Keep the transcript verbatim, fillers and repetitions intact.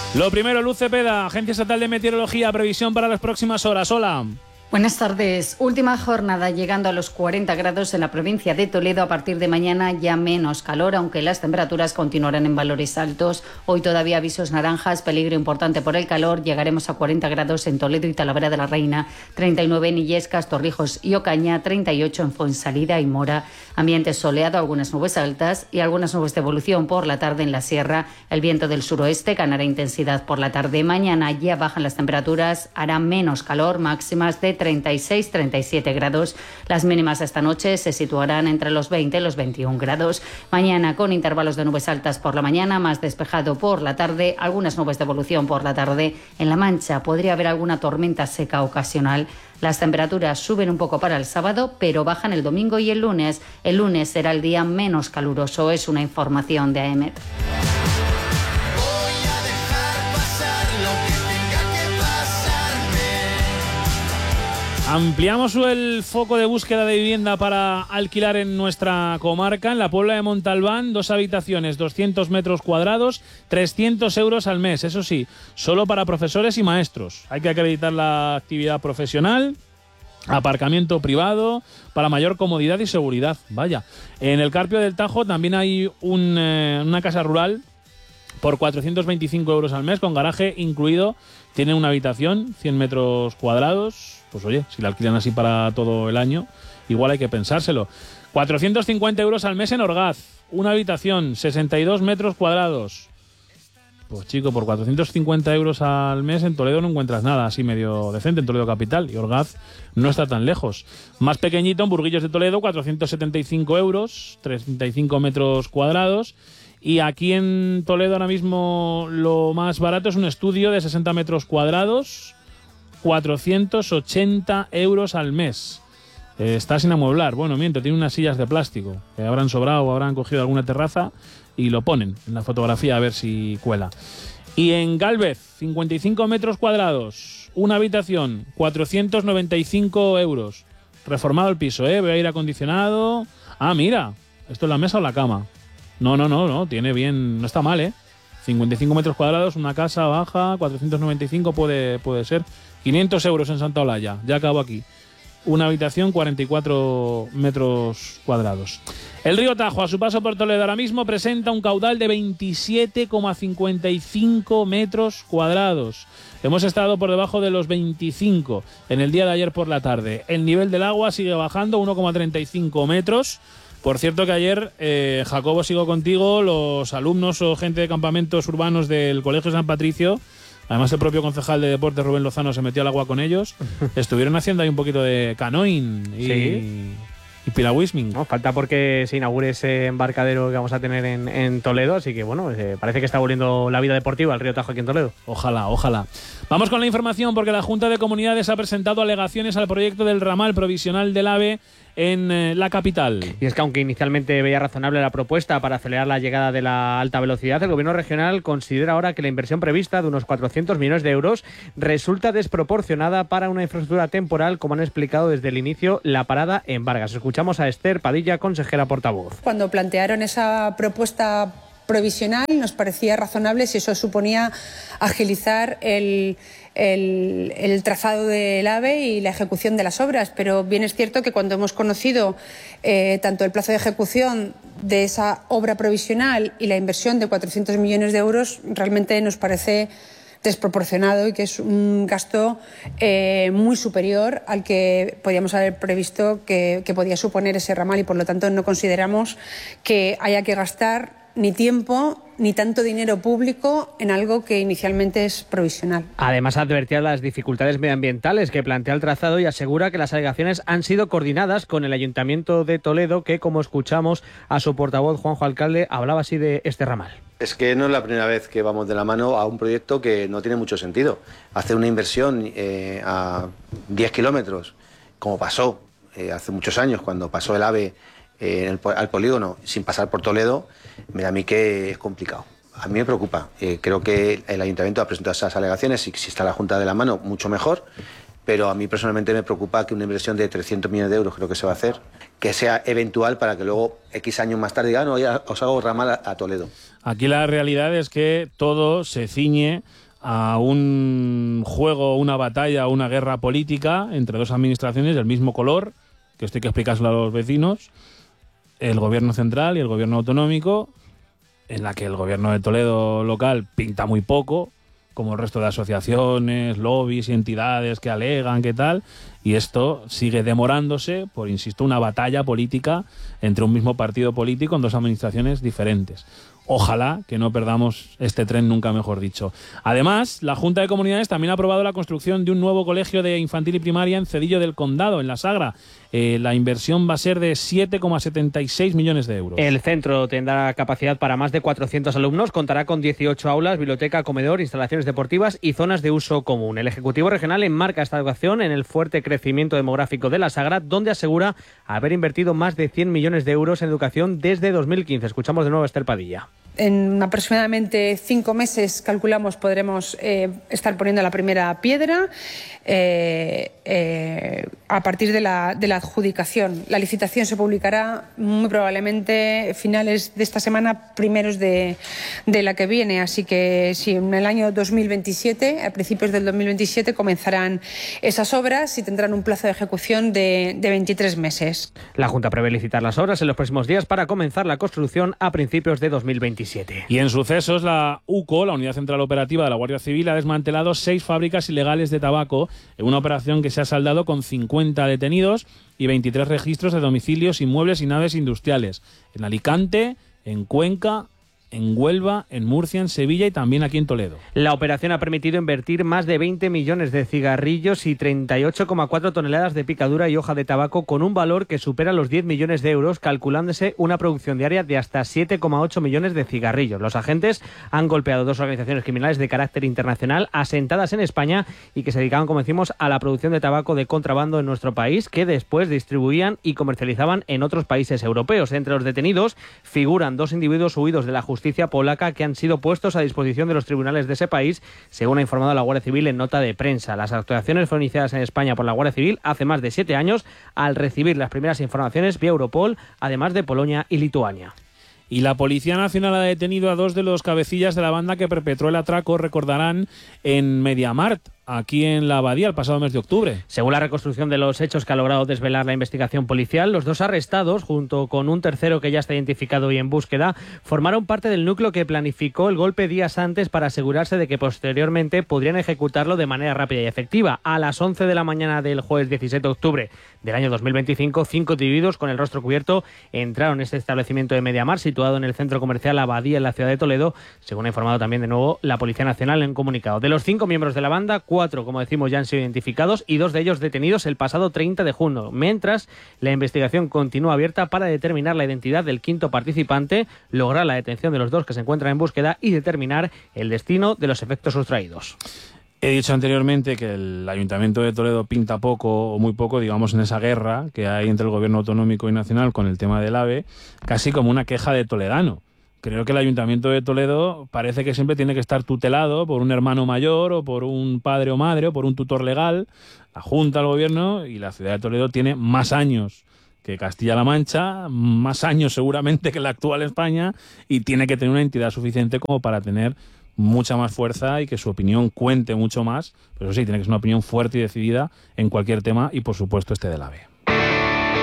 Lo primero, Luz Cepeda, Agencia Estatal de Meteorología, previsión para las próximas horas. Hola. Buenas tardes. Última jornada llegando a los cuarenta grados en la provincia de Toledo. A partir de mañana ya menos calor, aunque las temperaturas continuarán en valores altos. Hoy todavía avisos naranjas, peligro importante por el calor. Llegaremos a cuarenta grados en Toledo y Talavera de la Reina, treinta y nueve en Illescas, Torrijos y Ocaña, treinta y ocho en Fuensalida y Mora. Ambiente soleado, algunas nubes altas y algunas nubes de evolución por la tarde en la sierra. El viento del suroeste ganará intensidad por la tarde. Mañana ya bajan las temperaturas, hará menos calor, máximas de treinta y seis, treinta y siete grados. Las mínimas esta noche se situarán entre los veinte y los veintiún grados. Mañana con intervalos de nubes altas por la mañana, más despejado por la tarde, algunas nubes de evolución por la tarde. En La Mancha podría haber alguna tormenta seca ocasional. Las temperaturas suben un poco para el sábado, pero bajan el domingo y el lunes. El lunes será el día menos caluroso. Es una información de A E M E T. Ampliamos el foco de búsqueda de vivienda para alquilar en nuestra comarca. En la Puebla de Montalbán, dos habitaciones, doscientos metros cuadrados, trescientos euros al mes. Eso sí, solo para profesores y maestros. Hay que acreditar la actividad profesional, aparcamiento privado, para mayor comodidad y seguridad. Vaya. En el Carpio del Tajo también hay un, eh, una casa rural por cuatrocientos veinticinco euros al mes, con garaje incluido. Tiene una habitación, cien metros cuadrados. Pues oye, si la alquilan así para todo el año, igual hay que pensárselo. cuatrocientos cincuenta euros al mes en Orgaz. Una habitación, sesenta y dos metros cuadrados. Pues chico, por cuatrocientos cincuenta euros al mes en Toledo no encuentras nada así medio decente, en Toledo capital. Y Orgaz no está tan lejos. Más pequeñito, en Burguillos de Toledo, cuatrocientos setenta y cinco euros, treinta y cinco metros cuadrados. Y aquí en Toledo ahora mismo lo más barato es un estudio de sesenta metros cuadrados, cuatrocientos ochenta euros al mes. Eh, está sin amueblar. Bueno, miento, tiene unas sillas de plástico que habrán sobrado o habrán cogido alguna terraza y lo ponen en la fotografía a ver si cuela. Y en Gálvez, cincuenta y cinco metros cuadrados, una habitación, cuatrocientos noventa y cinco euros. Reformado el piso, ¿eh? Veo aire acondicionado. Ah, mira, esto es la mesa o la cama. No, no, no, no, tiene bien, no está mal, ¿eh? cincuenta y cinco metros cuadrados, una casa baja, cuatrocientos noventa y cinco puede, puede ser. quinientos euros en Santa Olalla, ya acabo aquí. Una habitación, cuarenta y cuatro metros cuadrados. El río Tajo, a su paso por Toledo ahora mismo, presenta un caudal de veintisiete coma cincuenta y cinco metros cuadrados. Hemos estado por debajo de los veinticinco en el día de ayer por la tarde. El nivel del agua sigue bajando, uno coma treinta y cinco metros. Por cierto que ayer, eh, Jacobo, sigo contigo, los alumnos o gente de campamentos urbanos del Colegio San Patricio, además el propio concejal de deportes Rubén Lozano se metió al agua con ellos, estuvieron haciendo ahí un poquito de canoing y, ¿sí? y piragüisming. No, falta porque se inaugure ese embarcadero que vamos a tener en, en Toledo, así que bueno, eh, parece que está volviendo la vida deportiva al río Tajo aquí en Toledo. Ojalá, ojalá. Vamos con la información porque la Junta de Comunidades ha presentado alegaciones al proyecto del ramal provisional del AVE en eh, la capital. Y es que aunque inicialmente veía razonable la propuesta para acelerar la llegada de la alta velocidad, el gobierno regional considera ahora que la inversión prevista de unos cuatrocientos millones de euros resulta desproporcionada para una infraestructura temporal, como han explicado desde el inicio la parada en Vargas. Escuchamos a Esther Padilla, consejera portavoz. Cuando plantearon esa propuesta provisional nos parecía razonable si eso suponía agilizar el, el, el trazado del AVE y la ejecución de las obras, pero bien es cierto que cuando hemos conocido eh, tanto el plazo de ejecución de esa obra provisional y la inversión de cuatrocientos millones de euros, realmente nos parece desproporcionado y que es un gasto eh, muy superior al que podíamos haber previsto que, que podía suponer ese ramal, y por lo tanto no consideramos que haya que gastar ni tiempo ni tanto dinero público en algo que inicialmente es provisional. Además, advertía las dificultades medioambientales que plantea el trazado y asegura que las alegaciones han sido coordinadas con el Ayuntamiento de Toledo, que, como escuchamos a su portavoz Juanjo Alcalde, hablaba así de este ramal. Es que no es la primera vez que vamos de la mano a un proyecto que no tiene mucho sentido. Hacer una inversión eh, a diez kilómetros, como pasó eh, hace muchos años cuando pasó el AVE eh, en el, al polígono sin pasar por Toledo, me da a mí que es complicado. A mí me preocupa. Eh, creo que el Ayuntamiento ha presentado esas alegaciones y si está la Junta de la mano, mucho mejor. Pero a mí personalmente me preocupa que una inversión de trescientos millones de euros, creo que se va a hacer, que sea eventual para que luego X años más tarde digan, no, ya os hago ramal a, a Toledo. Aquí la realidad es que todo se ciñe a un juego, una batalla, una guerra política entre dos administraciones del mismo color, que esto hay que explicárselo a los vecinos, el gobierno central y el gobierno autonómico, en la que el gobierno de Toledo local pinta muy poco, como el resto de asociaciones, lobbies y entidades que alegan, qué tal, y esto sigue demorándose por, insisto, una batalla política entre un mismo partido político en dos administraciones diferentes. Ojalá que no perdamos este tren, nunca mejor dicho. Además, la Junta de Comunidades también ha aprobado la construcción de un nuevo colegio de infantil y primaria en Cedillo del Condado, en La Sagra. Eh, la inversión va a ser de siete coma setenta y seis millones de euros. El centro tendrá capacidad para más de cuatrocientos alumnos, contará con dieciocho aulas, biblioteca, comedor, instalaciones deportivas y zonas de uso común. El Ejecutivo Regional enmarca esta educación en el fuerte crecimiento demográfico de La Sagra, donde asegura haber invertido más de cien millones de euros en educación desde dos mil quince. Escuchamos de nuevo a Esther Padilla. En aproximadamente cinco meses, calculamos, podremos eh, estar poniendo la primera piedra eh, eh, a partir de la, de la adjudicación. La licitación se publicará muy probablemente finales de esta semana, primeros de, de la que viene. Así que sí, en el año dos mil veintisiete, a principios del dos mil veintisiete, comenzarán esas obras y tendrán un plazo de ejecución de, de veintitrés meses. La Junta prevé licitar las obras en los próximos días para comenzar la construcción a principios de dos mil veintisiete. Y en sucesos, la U C O, la Unidad Central Operativa de la Guardia Civil, ha desmantelado seis fábricas ilegales de tabaco en una operación que se ha saldado con cincuenta detenidos y veintitrés registros de domicilios, inmuebles y naves industriales. En Alicante, en Cuenca, en Huelva, en Murcia, en Sevilla y también aquí en Toledo. La operación ha permitido invertir más de veinte millones de cigarrillos y treinta y ocho coma cuatro toneladas de picadura y hoja de tabaco con un valor que supera los diez millones de euros, calculándose una producción diaria de hasta siete coma ocho millones de cigarrillos. Los agentes han golpeado dos organizaciones criminales de carácter internacional asentadas en España y que se dedicaban, como decimos, a la producción de tabaco de contrabando en nuestro país, que después distribuían y comercializaban en otros países europeos. Entre los detenidos figuran dos individuos huidos de la justicia justicia polaca que han sido puestos a disposición de los tribunales de ese país, según ha informado la Guardia Civil en nota de prensa. Las actuaciones fueron iniciadas en España por la Guardia Civil hace más de siete años, al recibir las primeras informaciones vía Europol, además de Polonia y Lituania. Y la Policía Nacional ha detenido a dos de los cabecillas de la banda que perpetró el atraco, recordarán, en Mediamart, aquí en la Abadía, el pasado mes de octubre. Según la reconstrucción de los hechos que ha logrado desvelar la investigación policial, los dos arrestados, junto con un tercero que ya está identificado y en búsqueda, formaron parte del núcleo que planificó el golpe días antes para asegurarse de que posteriormente podrían ejecutarlo de manera rápida y efectiva. A las once de la mañana del jueves diecisiete de octubre del año dos mil veinticinco, cinco individuos con el rostro cubierto entraron en este establecimiento de Mediamar, situado en el centro comercial Abadía, en la ciudad de Toledo, según ha informado también de nuevo la Policía Nacional en un comunicado. De los cinco miembros de la banda, cuatro, como decimos, ya han sido identificados y dos de ellos detenidos el pasado treinta de junio, mientras la investigación continúa abierta para determinar la identidad del quinto participante, lograr la detención de los dos que se encuentran en búsqueda y determinar el destino de los efectos sustraídos. He dicho anteriormente que el Ayuntamiento de Toledo pinta poco o muy poco, digamos, en esa guerra que hay entre el gobierno autonómico y nacional con el tema del AVE, casi como una queja de toledano. Creo que el Ayuntamiento de Toledo parece que siempre tiene que estar tutelado por un hermano mayor o por un padre o madre o por un tutor legal. La Junta, el Gobierno y la ciudad de Toledo tiene más años que Castilla-La Mancha, más años seguramente que la actual España, y tiene que tener una entidad suficiente como para tener mucha más fuerza y que su opinión cuente mucho más. Pero sí, tiene que ser una opinión fuerte y decidida en cualquier tema y, por supuesto, este del AVE.